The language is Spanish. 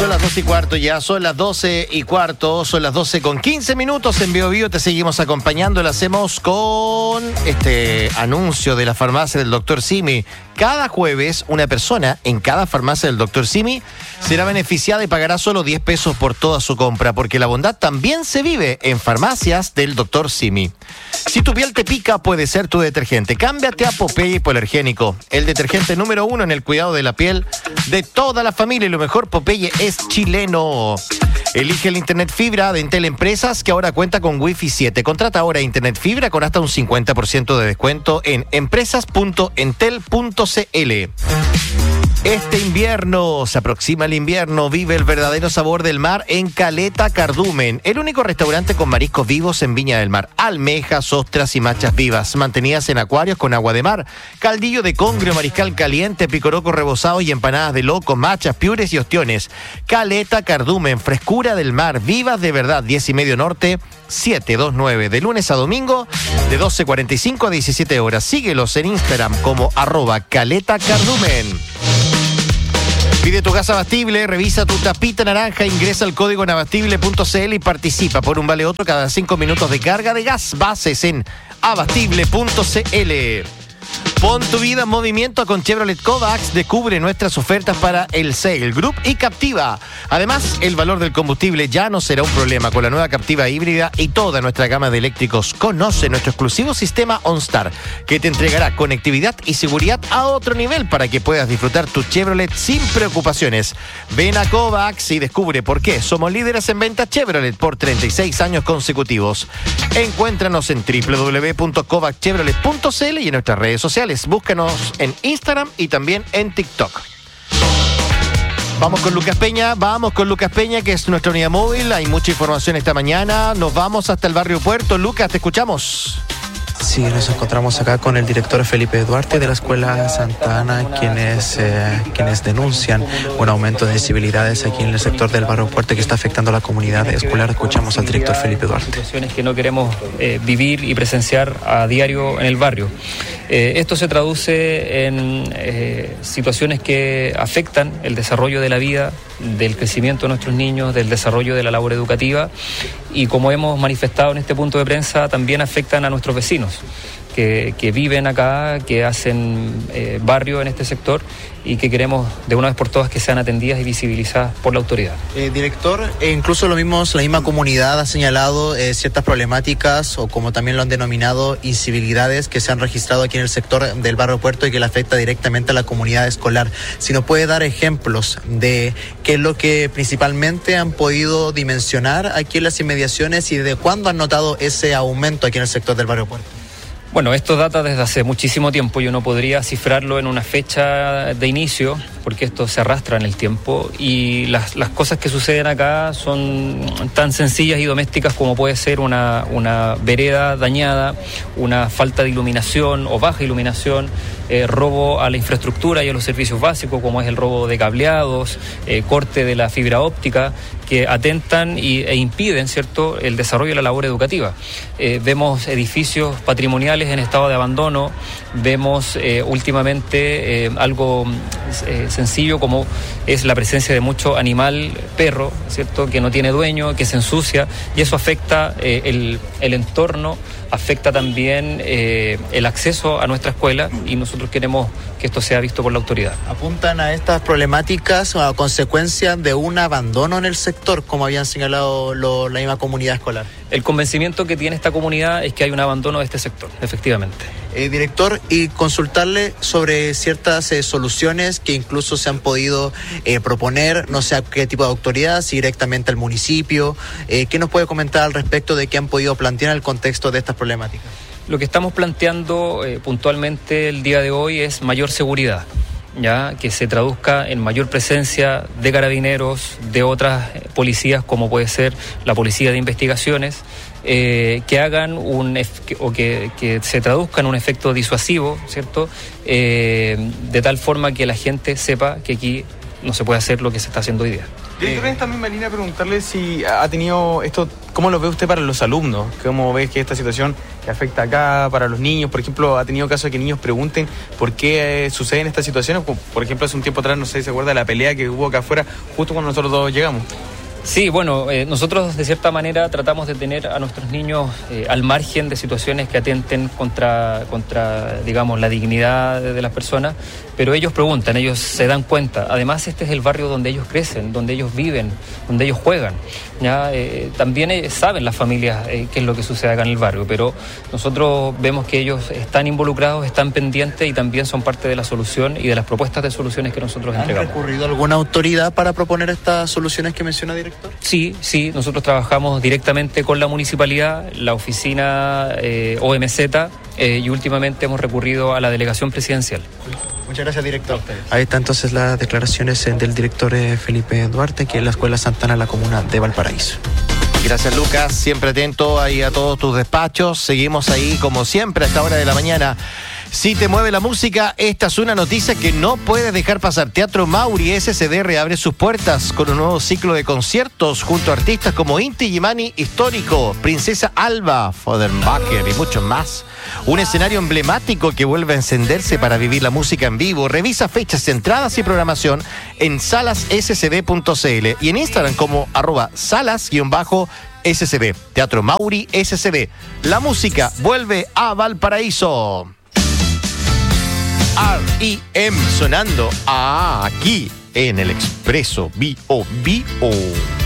Son las 2:15 ya, son las 12:15, son las 12:15 en Bio Bio. Te seguimos acompañando, lo hacemos con este anuncio de la farmacia del Dr. Simi. Cada jueves, una persona en cada farmacia del Dr. Simi será beneficiada y pagará solo 10 pesos por toda su compra, porque la bondad también se vive en farmacias del Dr. Simi. Si tu piel te pica, puede ser tu detergente. Cámbiate a Popeye Hipoalergénico, el detergente número 1 en el cuidado de la piel de toda la familia. Y lo mejor, Popeye es chileno. Elige el Internet Fibra de Entel Empresas, que ahora cuenta con Wi-Fi 7. Contrata ahora Internet Fibra con hasta un 50% de descuento en empresas.entel.cl. Este invierno, se aproxima el invierno, vive el verdadero sabor del mar en Caleta Cardumen, el único restaurante con mariscos vivos en Viña del Mar. Almejas, ostras y machas vivas, mantenidas en acuarios con agua de mar, caldillo de congrio, mariscal caliente, picoroco rebozado y empanadas de loco, machas, piures y ostiones. Caleta Cardumen, frescura del mar, vivas de verdad, 10:30 Norte, 729, de lunes a domingo, de 12:45 a 17 horas. Síguelos en Instagram como @CaletaCardumen. Pide tu gas abastible, revisa tu tapita naranja, ingresa al código abastible.cl y participa por un vale otro cada 5 minutos de carga de gas. Bases en abastible.cl. Pon tu vida en movimiento con Chevrolet Kovacs. Descubre nuestras ofertas para el Sale Group y Captiva. Además, el valor del combustible ya no será un problema con la nueva Captiva híbrida y toda nuestra gama de eléctricos. Conoce nuestro exclusivo sistema OnStar, que te entregará conectividad y seguridad a otro nivel para que puedas disfrutar tu Chevrolet sin preocupaciones. Ven a Kovacs y descubre por qué somos líderes en venta Chevrolet por 36 años consecutivos. Encuéntranos en www.kovacchevrolet.cl y en nuestras redes sociales. Búscanos en Instagram y también en TikTok. Vamos con Lucas Peña, que es nuestra unidad móvil. Hay mucha información esta mañana. Nos vamos hasta el barrio Puerto. Lucas, te escuchamos. Sí, nos encontramos acá con el director Felipe Duarte de la Escuela Santa Ana, quienes denuncian un aumento de incivilidades aquí en el sector del barrio Puerto que está afectando a la comunidad escolar. Escuchamos al director Felipe Duarte. Situaciones que no queremos vivir y presenciar a diario en el barrio. Esto se traduce en situaciones que afectan el desarrollo de la vida, del crecimiento de nuestros niños, del desarrollo de la labor educativa, y como hemos manifestado en este punto de prensa, también afectan a nuestros vecinos que viven acá, que hacen barrio en este sector y que queremos de una vez por todas que sean atendidas y visibilizadas por la autoridad. Director, incluso la misma comunidad ha señalado ciertas problemáticas, o como también lo han denominado, incivilidades que se han registrado aquí en el sector del barrio Puerto y que le afecta directamente a la comunidad escolar. Si nos puede dar ejemplos de qué es lo que principalmente han podido dimensionar aquí en las inmediaciones y de cuándo han notado ese aumento aquí en el sector del barrio Puerto. Bueno, esto data desde hace muchísimo tiempo. Yo no podría cifrarlo en una fecha de inicio, porque esto se arrastra en el tiempo, y las cosas que suceden acá son tan sencillas y domésticas como puede ser una vereda dañada, una falta de iluminación o baja iluminación, robo a la infraestructura y a los servicios básicos, como es el robo de cableados, corte de la fibra óptica, que atentan e impiden, ¿cierto?, el desarrollo de la labor educativa. Vemos edificios patrimoniales en estado de abandono, vemos últimamente algo sencillo como es la presencia de mucho animal, perro, ¿cierto?, que no tiene dueño, que se ensucia, y eso afecta el entorno, afecta también el acceso a nuestra escuela, y nosotros queremos que esto sea visto por la autoridad. ¿Apuntan a estas problemáticas a consecuencia de un abandono en el sector, como habían señalado la misma comunidad escolar? El convencimiento que tiene esta comunidad es que hay un abandono de este sector, efectivamente. Director, y consultarle sobre ciertas soluciones que incluso se han podido proponer, no sé a qué tipo de autoridad, si directamente al municipio. ¿Qué nos puede comentar al respecto de qué han podido plantear en el contexto de estas problemáticas? Lo que estamos planteando puntualmente el día de hoy es mayor seguridad, ya que se traduzca en mayor presencia de carabineros, de otras policías como puede ser la Policía de Investigaciones, que hagan que se traduzca en un efecto disuasivo, ¿cierto? De tal forma que la gente sepa que aquí no se puede hacer lo que se está haciendo hoy día. Director, en esta misma línea, preguntarle si ha tenido esto, ¿cómo lo ve usted para los alumnos? ¿Cómo ve que esta situación que afecta acá para los niños? Por ejemplo, ¿ha tenido caso de que niños pregunten por qué suceden estas situaciones? Por ejemplo, hace un tiempo atrás, no sé si se acuerda de la pelea que hubo acá afuera, justo cuando nosotros todos llegamos. Sí, bueno, nosotros de cierta manera tratamos de tener a nuestros niños al margen de situaciones que atenten contra, digamos, la dignidad de las personas, pero ellos preguntan, ellos se dan cuenta. Además, este es el barrio donde ellos crecen, donde ellos viven, donde ellos juegan. ¿Ya? También saben las familias qué es lo que sucede acá en el barrio, pero nosotros vemos que ellos están involucrados, están pendientes y también son parte de la solución y de las propuestas de soluciones que nosotros entregamos. ¿Han recurrido a alguna autoridad para proponer estas soluciones que menciona, director? Sí, nosotros trabajamos directamente con la municipalidad, la oficina OMZ y últimamente hemos recurrido a la delegación presidencial. Muchas gracias, director. Ahí están entonces las declaraciones del director Felipe Duarte, aquí en la Escuela Santana, la comuna de Valparaíso. Gracias, Lucas, siempre atento ahí a todos tus despachos. Seguimos ahí como siempre a esta hora de la mañana. Si te mueve la música, esta es una noticia que no puedes dejar pasar. Teatro Mauri SCD reabre sus puertas con un nuevo ciclo de conciertos junto a artistas como Inti Illimani Histórico, Princesa Alba, Fodenbacher y muchos más. Un escenario emblemático que vuelve a encenderse para vivir la música en vivo. Revisa fechas, entradas y programación en salasscd.cl y en Instagram como @salas_SCD. Teatro Mauri SCD. La música vuelve a Valparaíso. R.E.M. sonando aquí en el Expreso B.O.B.O.